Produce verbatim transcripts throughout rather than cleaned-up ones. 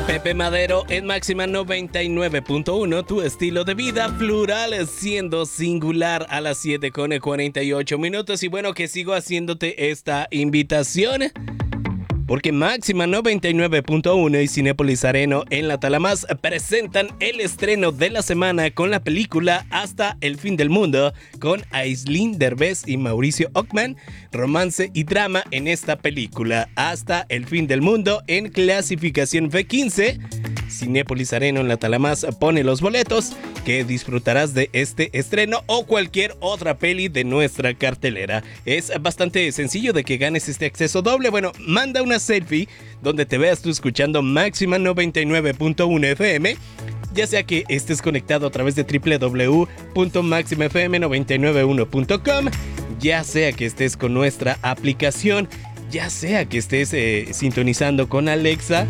Pepe Madero en Máxima noventa y nueve punto uno, tu estilo de vida plural siendo singular a las siete con cuarenta y ocho minutos. Y bueno, que sigo haciéndote esta invitación porque Máxima noventa y nueve punto uno y Cinépolis Areno en La Talamás presentan el estreno de la semana con la película Hasta el Fin del Mundo con Aislinn Derbez y Mauricio Ockman. Romance y drama en esta película Hasta el Fin del Mundo en clasificación V quince. Cinépolis Arena en La Talamás pone los boletos que disfrutarás de este estreno o cualquier otra peli de nuestra cartelera. Es bastante sencillo de que ganes este acceso doble. Bueno, manda una selfie donde te veas tú escuchando Máxima noventa y nueve punto uno F M, ya sea que estés conectado a través de doble u doble u doble u punto máxima f m noventa y nueve uno punto com, ya sea que estés con nuestra aplicación, ya sea que estés eh, sintonizando con Alexa.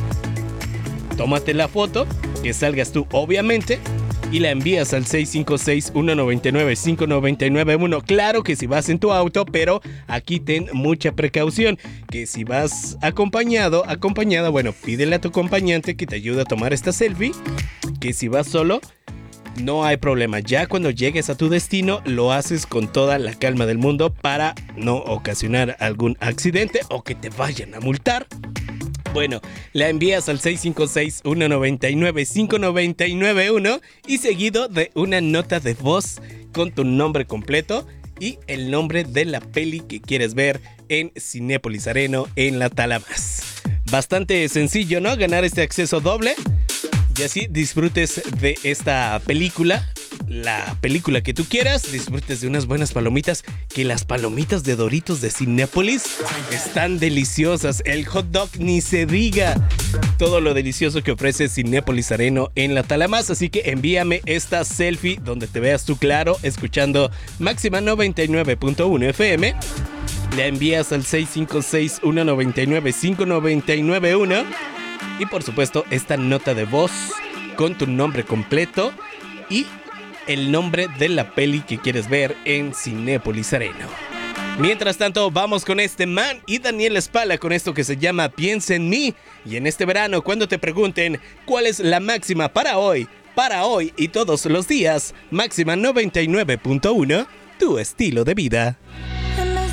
Tómate la foto, que salgas tú obviamente, y la envías al seis cinco seis, uno nueve nueve, cinco nueve nueve uno. Claro que si vas en tu auto, pero aquí ten mucha precaución, que si vas acompañado, acompañada, bueno, pídele a tu acompañante que te ayude a tomar esta selfie, que si vas solo, no hay problema. Ya cuando llegues a tu destino, lo haces con toda la calma del mundo para no ocasionar algún accidente o que te vayan a multar. Bueno, la envías al seis cinco seis, uno nueve nueve, cinco nueve nueve uno y seguido de una nota de voz con tu nombre completo y el nombre de la peli que quieres ver en Cinépolis Arena en La Talamás. Bastante sencillo, ¿no? Ganar este acceso doble y así disfrutes de esta película, la película que tú quieras, disfrutes de unas buenas palomitas, que las palomitas de Doritos de Cinépolis están deliciosas, el hot dog ni se diga, todo lo delicioso que ofrece Cinépolis Arena en La Talamás. Así que envíame esta selfie donde te veas tú claro escuchando Máxima noventa y nueve punto uno F M, la envías al seis cinco seis, uno nueve nueve, cinco nueve nueve uno y por supuesto esta nota de voz con tu nombre completo y el nombre de la peli que quieres ver en Cinépolis Arena. Mientras tanto, vamos con este man y Daniel Espala con esto que se llama Piensa en mí. Y en este verano, cuando te pregunten cuál es la máxima para hoy, para hoy y todos los días, Máxima noventa y nueve punto uno, tu estilo de vida.